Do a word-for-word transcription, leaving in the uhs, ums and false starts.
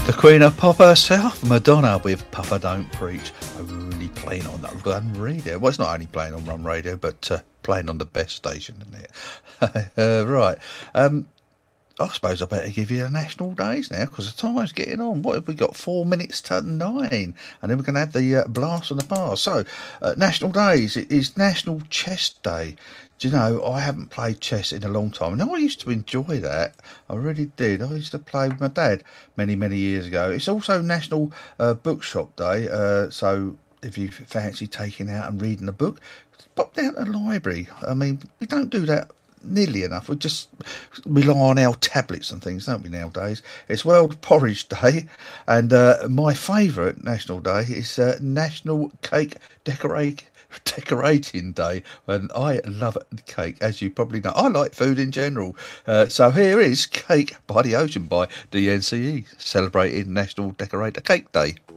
The Queen of Pop herself, Madonna, with Papa Don't Preach. Only playing on that Run Radio. Well, it's not only playing on Run Radio, but uh, playing on the best station, isn't it? uh, right. Um, I suppose I better give you the national days now, because the time's getting on. What have we got? Four minutes to nine. And then we're going to have the uh, blast on the bar. So, uh, national days. It is National Chess Day. Do you know, I haven't played chess in a long time. And I used to enjoy that. I really did. I used to play with my dad many, many years ago. It's also National uh, Bookshop Day. Uh, so if you fancy taking out and reading a book, pop down to the library. I mean, we don't do that nearly enough. We just rely on our tablets and things, don't we, nowadays? It's World Porridge Day. And uh, my favourite national day is uh, National Cake Decorate. Decorating Day, and I love cake, as you probably know. I like food in general. Uh, so here is Cake by the Ocean by D N C E, celebrating National Decorate a Cake Day.